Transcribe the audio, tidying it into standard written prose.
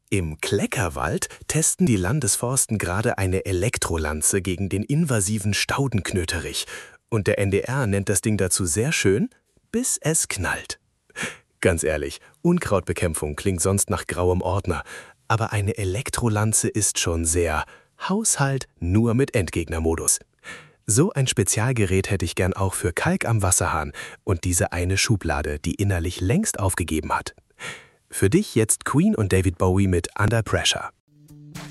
Im Kleckerwald testen die Landesforsten gerade eine Elektrolanze gegen den invasiven Staudenknöterich. Und der NDR nennt das Ding dazu sehr schön, bis es knallt. Ganz ehrlich, Unkrautbekämpfung klingt sonst nach grauem Ordner. Aber eine Elektrolanze ist schon sehr Haushalt nur mit Endgegnermodus. So ein Spezialgerät hätte ich gern auch für Kalk am Wasserhahn und diese eine Schublade, die innerlich längst aufgegeben hat. Für dich jetzt Queen und David Bowie mit Under Pressure.